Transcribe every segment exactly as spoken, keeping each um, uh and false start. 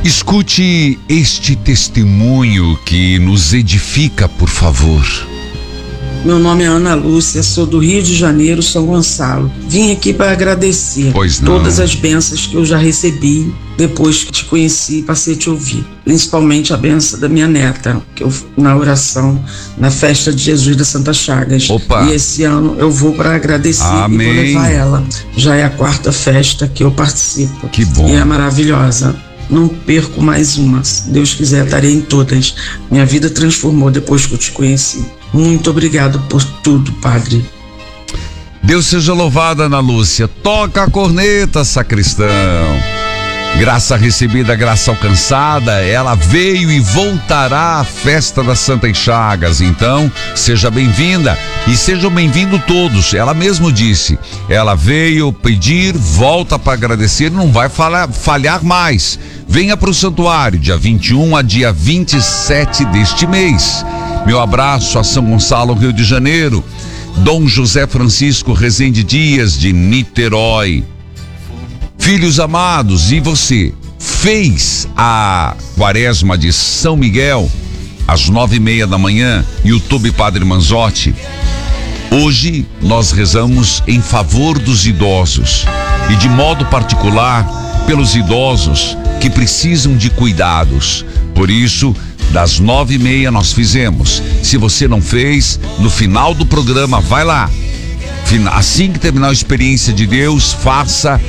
Escute este testemunho que nos edifica, por favor. Meu nome é Ana Lúcia, sou do Rio de Janeiro, São Gonçalo. Vim aqui para agradecer todas as bênçãos que eu já recebi depois que te conheci e passei a te ouvir. Principalmente a bênção da minha neta, que eu na oração, na festa de Jesus da Santa Chagas. Opa. E esse ano eu vou para agradecer. Amém. E vou levar ela. Já é a quarta festa que eu participo. Que bom. E é maravilhosa. Não perco mais uma. Se Deus quiser, estarei em todas. Minha vida transformou depois que eu te conheci. Muito obrigado por tudo, Padre. Deus seja louvado, Ana Lúcia. Toca a corneta, sacristão. Graça recebida, graça alcançada. Ela veio e voltará à festa das Santas Chagas. Então, seja bem-vinda e sejam bem-vindos todos. Ela mesmo disse, ela veio pedir, volta para agradecer, não vai falhar, falhar mais. Venha para o santuário, dia vinte e um a dia vinte e sete deste mês. Meu abraço a São Gonçalo, Rio de Janeiro. Dom José Francisco Rezende Dias, de Niterói. Filhos amados, e você fez a quaresma de São Miguel às nove e meia da manhã, YouTube Padre Manzotti? Hoje nós rezamos em favor dos idosos e de modo particular pelos idosos que precisam de cuidados. Por isso, das nove e meia nós fizemos. Se você não fez, no final do programa, vai lá. Assim que terminar a experiência de Deus, faça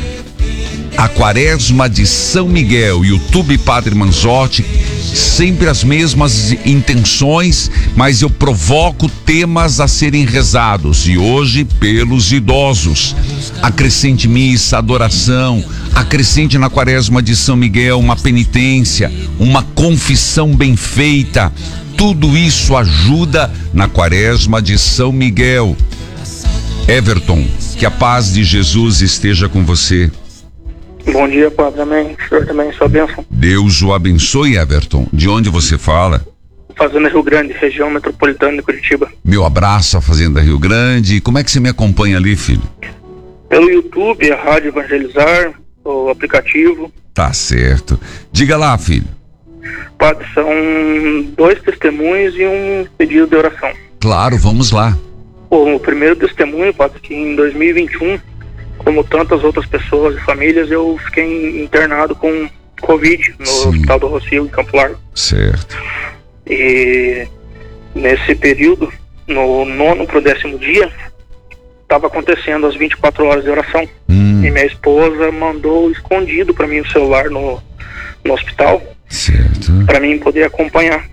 a quaresma de São Miguel, YouTube Padre Manzotti, sempre as mesmas intenções, mas eu provoco temas a serem rezados, e hoje pelos idosos. Acrescente missa, adoração, acrescente na quaresma de São Miguel uma penitência, uma confissão bem feita. Tudo isso ajuda na quaresma de São Miguel. Everton, que a paz de Jesus esteja com você. Bom dia, Padre. Amém. O senhor também, sua bênção. Deus o abençoe, Everton. De onde você fala? Fazenda Rio Grande, região metropolitana de Curitiba. Meu abraço à Fazenda Rio Grande. Como é que você me acompanha ali, filho? Pelo YouTube, a Rádio Evangelizar, o aplicativo. Tá certo. Diga lá, filho. Padre, são dois testemunhos e um pedido de oração. Claro, vamos lá. O primeiro testemunho, Padre, que em dois mil e vinte e um, como tantas outras pessoas e famílias, eu fiquei internado com Covid no Sim. Hospital do Rocio, em Campo Largo. Certo. E nesse período, no nono pro décimo dia, estava acontecendo as vinte e quatro horas de oração. Hum. E minha esposa mandou escondido para mim o celular no, no hospital. Certo. Para mim poder acompanhar.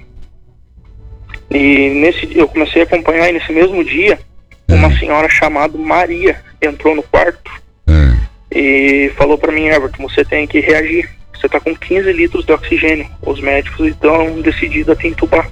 E nesse, eu comecei a acompanhar, e nesse mesmo dia, é. uma senhora chamada Maria entrou no quarto é. e falou para mim: Everton, você tem que reagir. Você está com quinze litros de oxigênio. Os médicos estão decididos a te entubar.